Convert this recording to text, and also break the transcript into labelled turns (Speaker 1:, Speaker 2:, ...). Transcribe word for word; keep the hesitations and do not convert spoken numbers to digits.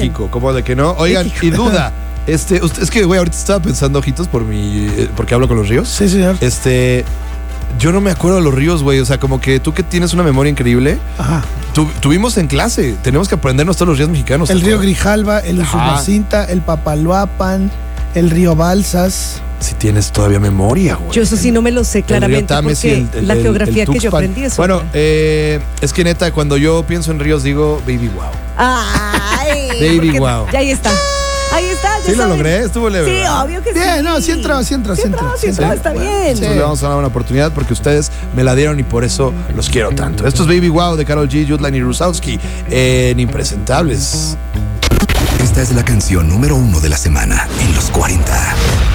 Speaker 1: México, como de que no. Oigan, y duda, este, usted, es que, güey, ahorita estaba pensando, ojitos, por mi, eh, porque hablo con los ríos.
Speaker 2: Sí, señor.
Speaker 1: Este, yo no me acuerdo de los ríos, güey. O sea, como que tú que tienes una memoria increíble.
Speaker 2: Ajá.
Speaker 1: Tu, tuvimos en clase, tenemos que aprendernos todos los ríos mexicanos.
Speaker 2: El
Speaker 1: ¿te
Speaker 2: río
Speaker 1: acuerdas?
Speaker 2: Grijalva, el Usumacinta, el Papaloapan, el río Balsas.
Speaker 1: Si tienes todavía memoria, güey.
Speaker 3: Yo eso sí no me lo sé claramente
Speaker 1: Tames y
Speaker 3: porque
Speaker 1: el- el-
Speaker 3: la
Speaker 1: el-
Speaker 3: geografía
Speaker 1: el
Speaker 3: que yo
Speaker 1: Tuxpan.
Speaker 3: aprendí es
Speaker 1: Bueno,
Speaker 3: otra.
Speaker 1: eh, es que neta, cuando yo pienso en ríos digo, baby, wow.
Speaker 3: Ay,
Speaker 1: Baby,
Speaker 3: porque-
Speaker 1: wow.
Speaker 3: Ya ahí está. Ahí está. ya
Speaker 1: Sí lo
Speaker 3: saben.
Speaker 1: logré, estuvo leve.
Speaker 3: Sí,
Speaker 1: ¿verdad?
Speaker 3: obvio que sí.
Speaker 2: Bien, no, sí entró, sí entró, sí
Speaker 3: Sí
Speaker 2: entró.
Speaker 3: entró,
Speaker 2: sí
Speaker 3: sí entró,
Speaker 2: entró.
Speaker 3: está bien.
Speaker 1: Entonces le vamos a dar una oportunidad porque ustedes me la dieron y por eso los quiero tanto. Esto es Baby Wow de Karol G, Yudline y Rusowski en Impresentables.
Speaker 4: Esta es la canción número uno de la semana en los cuarenta.